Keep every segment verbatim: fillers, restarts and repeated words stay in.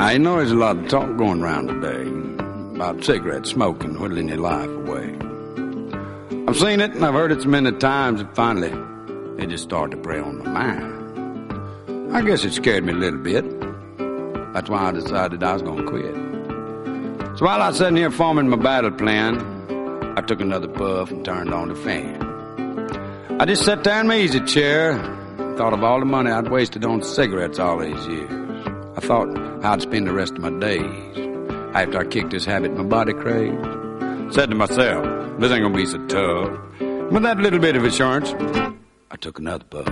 I know there's a lot of talk going around today about cigarette smoking whittling your life away. I've seen it and I've heard it so many times that finally it just started to prey on my mind. I guess it scared me a little bit. That's why I decided I was going to quit. So while I was sitting here forming my battle plan, I took another puff and turned on the fan. I just sat there in my easy chair, thought of all the money I'd wasted on cigarettes all these years. I thought how I'd spend the rest of my days after I kicked this habit my body craved. Said to myself, this ain't gonna be so tough. With that little bit of assurance, I took another puff.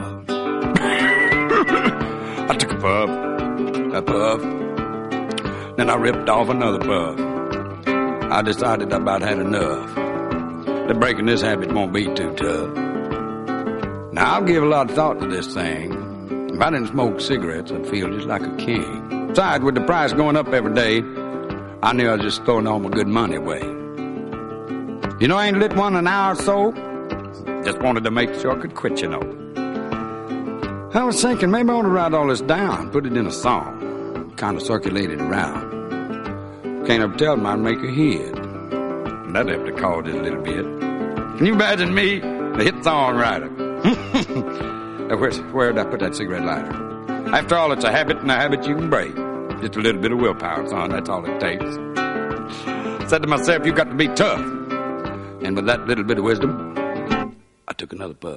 I took a puff, a puff, then I ripped off another puff. I decided I about had enough. That breaking this habit won't be too tough. Now, I'll give a lot of thought to this thing. If I didn't smoke cigarettes, I'd feel just like a king. Besides, with the price going up every day, I knew I was just throwing all my good money away. You know, I ain't lit one an hour or so. Just wanted to make sure I could quit, you know. I was thinking maybe I ought to write all this down, put it in a song, kind of circulate it around. Can't ever tell them I'd make a hit. That'd have to call just a little bit. Can you imagine me, a hit songwriter? Where's, where'd I put that cigarette lighter? After all, it's a habit, and a habit you can break. Just a little bit of willpower, son, that's all it takes. Said to myself, you got to be tough. And with that little bit of wisdom, I took another puff.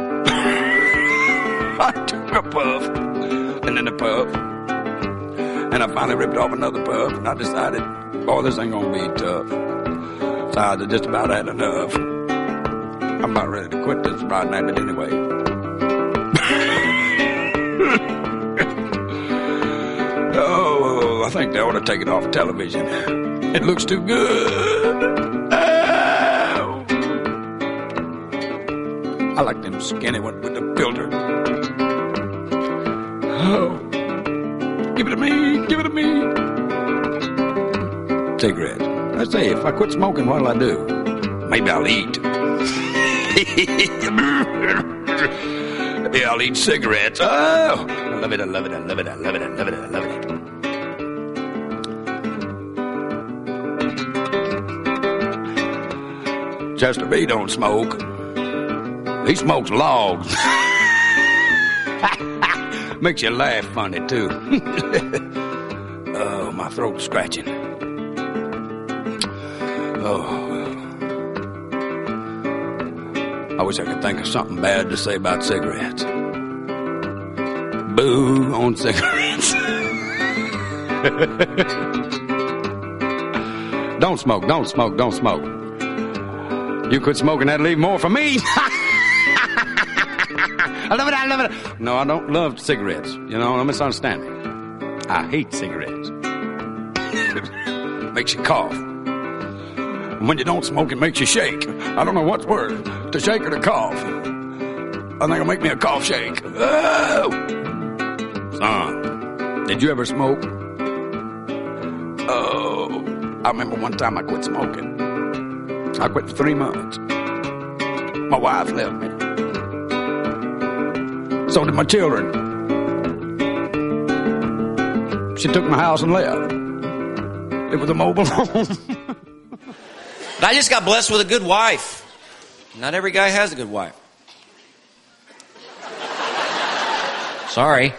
I took a puff, and then a puff, and I finally ripped off another puff, and I decided, boy, this ain't gonna be tough. So I just about had enough. I'm about ready to quit this rotten habit anyway. Oh, I think they ought to take it off television. It looks too good. Oh. I like them skinny ones with the filter. Oh, give it to me, give it to me. Cigarettes. Let's say, if I quit smoking, what'll I do? Maybe I'll eat. Maybe I'll eat cigarettes. Oh, I love it, I love it, I love it, I love it, I love it, I love it. Chester B don't smoke. He smokes logs. Makes you laugh funny, too. Oh, my throat's scratching. Oh. I wish I could think of something bad to say about cigarettes. Boo on cigarettes. Don't smoke, don't smoke, don't smoke. You quit smoking, that'll leave more for me. I love it, I love it. No, I don't love cigarettes. You know, don't misunderstand me. I hate cigarettes. Makes you cough. And when you don't smoke, it makes you shake. I don't know what's worse, to shake or to cough. I think it'll make me a cough shake. Oh! Son, did you ever smoke? Oh, I remember one time I quit smoking. I quit for three months. My wife left me. So did my children. She took my house and left. It was a mobile home. But I just got blessed with a good wife. Not every guy has a good wife. Sorry.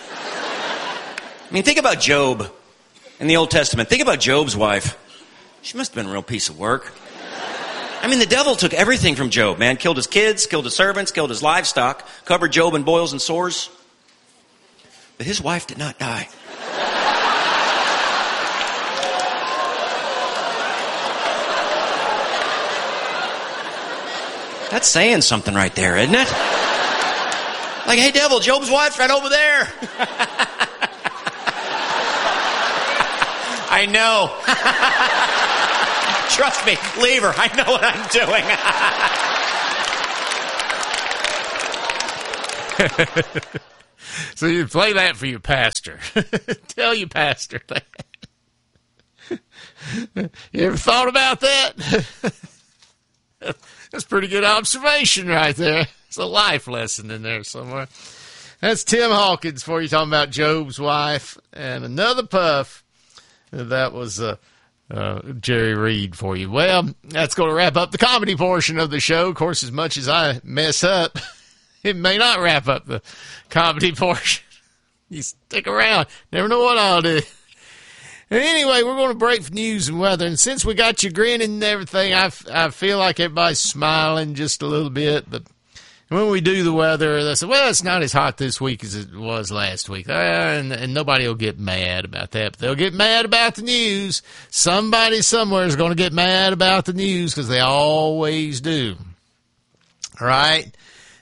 I mean, think about Job in the Old Testament. Think about Job's wife. She must have been a real piece of work. I mean, the devil took everything from Job, man. Killed his kids, killed his servants, killed his livestock, covered Job in boils and sores. But his wife did not die. That's saying something right there, isn't it? Like, hey, devil, Job's wife's right over there. I know. Trust me, leave her. I know what I'm doing. So you play that for your pastor. Tell your pastor that. You ever thought about that? That's a pretty good observation right there. It's a life lesson in there somewhere. That's Tim Hawkins for you, talking about Job's wife. And another puff. That was uh, uh, Jerry Reed for you. Well, that's going to wrap up the comedy portion of the show. Of course, as much as I mess up, it may not wrap up the comedy portion. You stick around. Never know what I'll do. Anyway, we're going to break for news and weather. And since we got you grinning and everything, I, I feel like everybody's smiling just a little bit. But when we do the weather, they say, well, it's not as hot this week as it was last week. Uh, and, and nobody will get mad about that. But they'll get mad about the news. Somebody somewhere is going to get mad about the news because they always do. All right?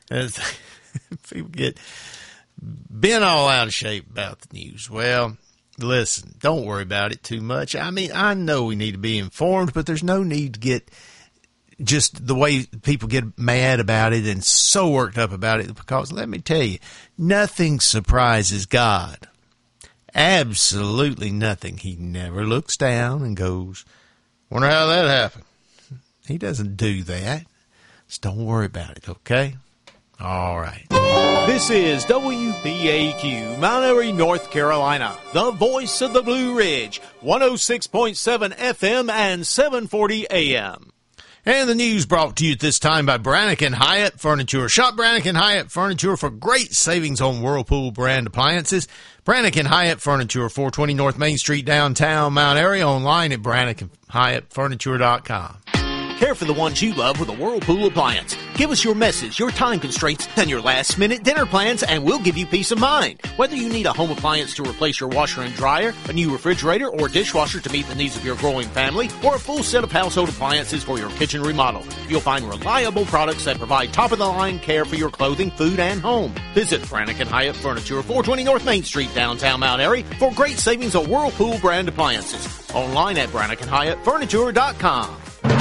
People get bent all out of shape about the news. Well, listen, don't worry about it too much. I mean, I know we need to be informed, but there's no need to get just the way people get mad about it and so worked up about it, because let me tell you, nothing surprises God. Absolutely nothing. He never looks down and goes, wonder how that happened. He doesn't do that. Just don't worry about it, okay? All right. This is W B A Q, Mount Airy, North Carolina, the voice of the Blue Ridge, one oh six point seven F M and seven forty A M. And the news brought to you at this time by Brannick and Hyatt Furniture. Shop Brannick and Hyatt Furniture for great savings on Whirlpool brand appliances. Brannick and Hyatt Furniture, four twenty North Main Street, downtown Mount Airy. Online at brannick and hyatt furniture dot com. Care for the ones you love with a Whirlpool appliance. Give us your messes, your time constraints, and your last-minute dinner plans, and we'll give you peace of mind. Whether you need a home appliance to replace your washer and dryer, a new refrigerator or dishwasher to meet the needs of your growing family, or a full set of household appliances for your kitchen remodel, you'll find reliable products that provide top-of-the-line care for your clothing, food, and home. Visit Brannick and Hyatt Furniture, four twenty North Main Street, downtown Mount Airy, for great savings on Whirlpool brand appliances. Online at brannick and hyatt furniture dot com.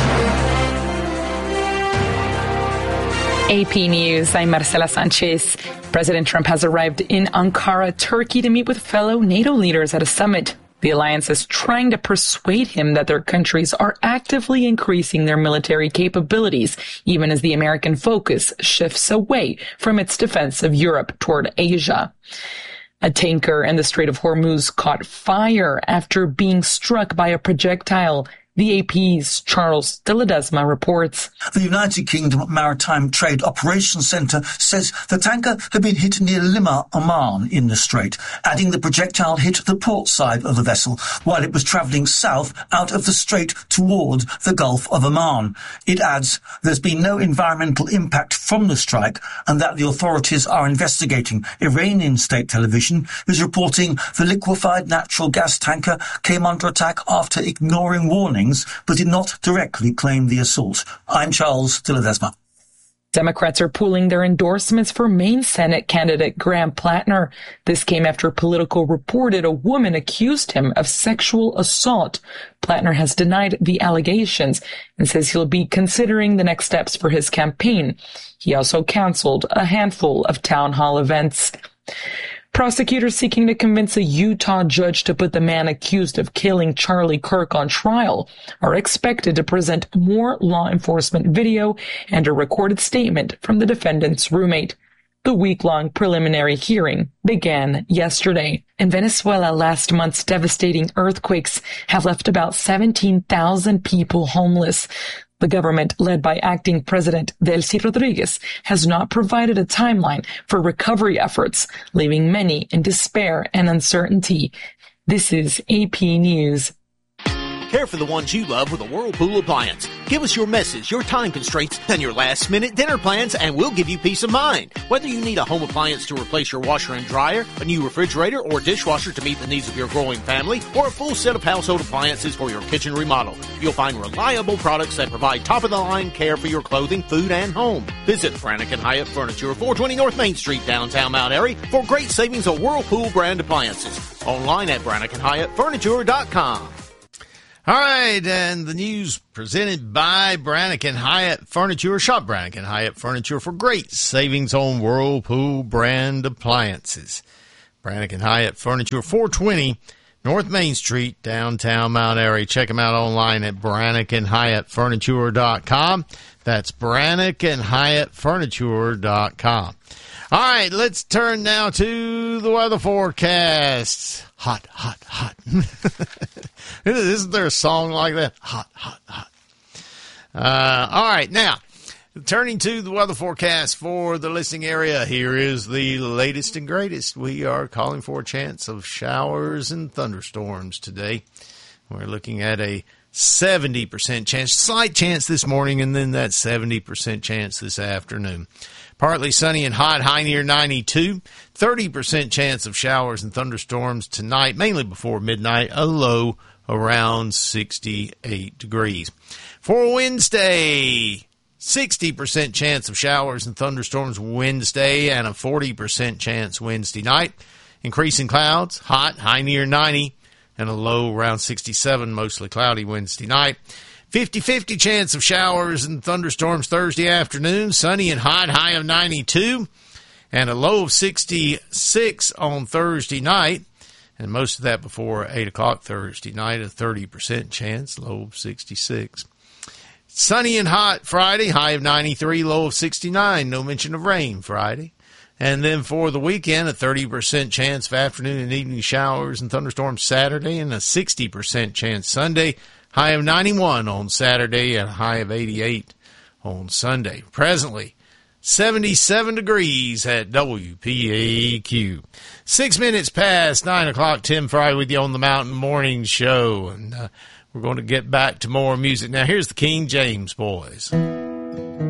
A P News, I'm Marcela Sanchez. President Trump has arrived in Ankara, Turkey, to meet with fellow NATO leaders at a summit. The alliance is trying to persuade him that their countries are actively increasing their military capabilities, even as the American focus shifts away from its defense of Europe toward Asia. A tanker in the Strait of Hormuz caught fire after being struck by a projectile. The A P's Charles de Ledesma reports. The United Kingdom Maritime Trade Operations Centre says the tanker had been hit near Lima, Oman, in the strait, adding the projectile hit the port side of the vessel while it was travelling south out of the strait toward the Gulf of Oman. It adds there's been no environmental impact from the strike and that the authorities are investigating. Iranian state television is reporting the liquefied natural gas tanker came under attack after ignoring warnings but did not directly claim the assault. I'm Charles de Ledesma. Democrats are pooling their endorsements for Maine Senate candidate Graham Plattner. This came after Politico reported a woman accused him of sexual assault. Plattner has denied the allegations and says he'll be considering the next steps for his campaign. He also canceled a handful of town hall events. Prosecutors seeking to convince a Utah judge to put the man accused of killing Charlie Kirk on trial are expected to present more law enforcement video and a recorded statement from the defendant's roommate. The week-long preliminary hearing began yesterday. In Venezuela, last month's devastating earthquakes have left about seventeen thousand people homeless. The government, led by acting President Delcy Rodriguez, has not provided a timeline for recovery efforts, leaving many in despair and uncertainty. This is A P News. Care for the ones you love with a Whirlpool appliance. Give us your messes, your time constraints, and your last-minute dinner plans, and we'll give you peace of mind. Whether you need a home appliance to replace your washer and dryer, a new refrigerator or dishwasher to meet the needs of your growing family, or a full set of household appliances for your kitchen remodel, you'll find reliable products that provide top-of-the-line care for your clothing, food, and home. Visit Brannick and Hyatt Furniture, four twenty North Main Street, downtown Mount Airy, for great savings on Whirlpool brand appliances. Online at brannick and hyatt furniture dot com. All right, and the news presented by Brannick and Hyatt Furniture. Shop Brannick and Hyatt Furniture for great savings on Whirlpool brand appliances. Brannick and Hyatt Furniture, four twenty North Main Street, downtown Mount Airy. Check them out online at brannick and hyatt furniture dot com. That's brannick and hyatt furniture dot com. All right, let's turn now to the weather forecast. Hot, hot, hot. Isn't there a song like that? Hot, hot, hot. Uh, all right, now, turning to the weather forecast for the listening area, here is the latest and greatest. We are calling for a chance of showers and thunderstorms today. We're looking at a seventy percent chance, slight chance this morning, and then that seventy percent chance this afternoon. Partly sunny and hot, high near ninety-two. thirty percent chance of showers and thunderstorms tonight, mainly before midnight, a low around sixty-eight degrees. For Wednesday, sixty percent chance of showers and thunderstorms Wednesday, and a forty percent chance Wednesday night. Increasing clouds, hot, high near ninety, and a low around sixty-seven, mostly cloudy Wednesday night. fifty-fifty chance of showers and thunderstorms Thursday afternoon, sunny and hot, high of ninety-two, and a low of sixty-six on Thursday night. And most of that before eight o'clock Thursday night, a thirty percent chance, low of sixty-six. Sunny and hot Friday, high of ninety-three, low of sixty-nine. No mention of rain Friday. And then for the weekend, a thirty percent chance of afternoon and evening showers and thunderstorms Saturday, and a sixty percent chance Sunday. High of ninety-one on Saturday and a high of eighty-eight on Sunday. Presently, seventy-seven degrees at W P A Q. Six minutes past nine o'clock, Tim Fry with you on the Mountain Morning Show. And uh, we're going to get back to more music. Now, here's the King James Boys.